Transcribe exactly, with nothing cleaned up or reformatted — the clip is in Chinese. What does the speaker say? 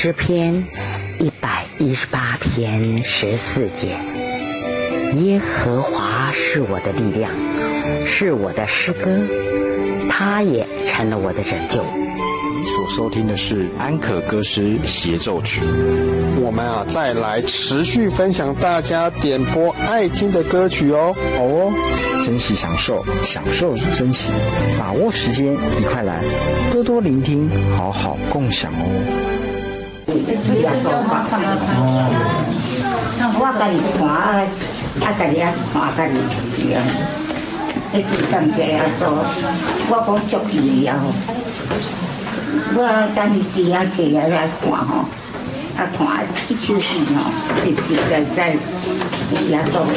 诗篇一百一十八篇十四节，耶和华是我的力量，是我的诗歌，他也成了我的拯救。 你所收听的是安可歌诗协奏曲。 我们啊，再来持续分享大家点播爱听的歌曲哦。 好哦，珍惜享受，享受珍惜，把握时间，一块来多多聆听，好好共享哦。 我家己看啊，啊家己啊看家己样，迄真感谢耶稣，我讲足气啊！我等时啊摕来来看吼，啊看即首诗吼，实实在在耶稣。